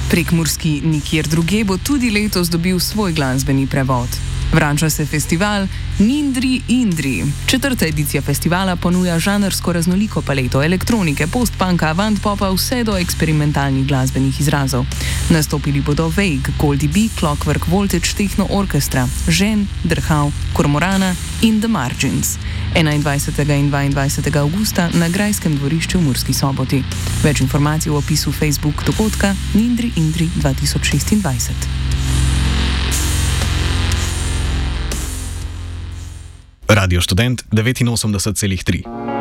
Prekmurski nikjer druge bo tudi letos dobil svoj glasbeni prevod. Vrača se festival Nindri Indri. 4. edicija festivala ponuja žanrsko raznoliko paleto elektronike, post-punka, avant-popa vse do eksperimentalnih glasbenih izrazov. Nastopili bodo Vague, Goldie B, Clockwork Voltage, Techno Orchestra, Žen, Drhal, Kormorana in The Margins. 21. in 22. avgusta na Grajskem dvorišču v Murski Soboti. Več informacij v opisu Facebook dogodka Nindri Indri 2026. Radio Študent 89,3.